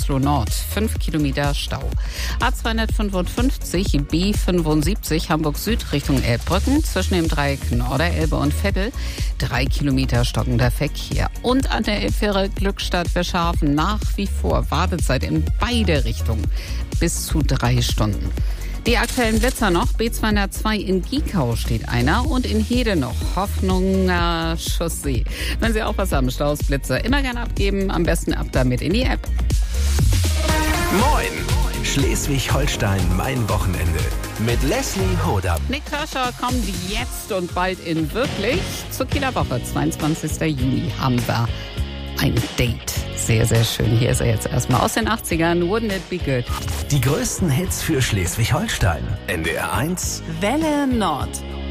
Güstrow Nord, 5 Kilometer Stau. A255 B75 Hamburg Süd Richtung Elbbrücken zwischen dem Dreieck Norderelbe und Veddel, 3 Kilometer stockender Verkehr. Und an der Elbfähre Glückstadt-Weschhafen nach wie vor Wartezeit in beide Richtungen bis zu 3 Stunden. Die aktuellen Blitzer noch. B202 in Giekau steht einer und in Hede noch. Hoffnunger Chaussee. Wenn Sie auch was haben, Staus, Blitzer, immer gerne abgeben. Am besten ab damit in die App. Moin! Schleswig-Holstein, mein Wochenende. Mit Leslie Hodam. Nick Kershaw kommt jetzt und bald in wirklich zur Kieler Woche. 22. Juni haben wir ein Date. Sehr, sehr schön. Hier ist er jetzt erstmal aus den 80ern. Wouldn't it be good? Die größten Hits für Schleswig-Holstein. NDR 1. Welle Nord.